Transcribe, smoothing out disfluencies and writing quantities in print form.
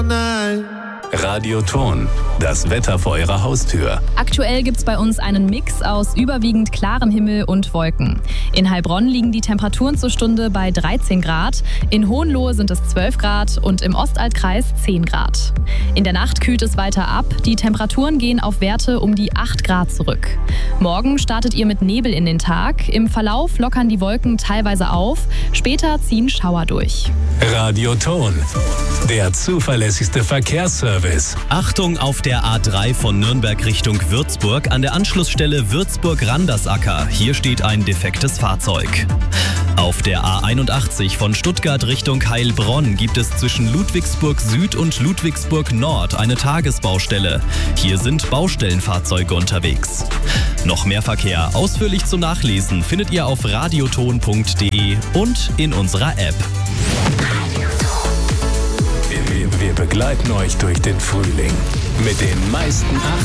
Radioton, das Wetter vor Ihrer Haustür. Aktuell gibt es bei uns einen Mix aus überwiegend klarem Himmel und Wolken. In Heilbronn liegen die Temperaturen zur Stunde bei 13 Grad, in Hohenlohe sind es 12 Grad und im Ostaltkreis 10 Grad. In der Nacht kühlt es weiter ab, die Temperaturen gehen auf Werte um die 8 Grad zurück. Morgen startet ihr mit Nebel in den Tag, im Verlauf lockern die Wolken teilweise auf, später ziehen Schauer durch. Radioton, der zuverlässigste Verkehrsservice. Achtung auf der A3 von Nürnberg Richtung Würzburg an der Anschlussstelle Würzburg-Randersacker. Hier steht ein defektes Fahrzeug. Auf der A81 von Stuttgart Richtung Heilbronn gibt es zwischen Ludwigsburg Süd und Ludwigsburg Nord eine Tagesbaustelle. Hier sind Baustellenfahrzeuge unterwegs. Noch mehr Verkehr ausführlich zum Nachlesen findet ihr auf radioton.de und in unserer App. Wir begleiten euch durch den Frühling mit den meisten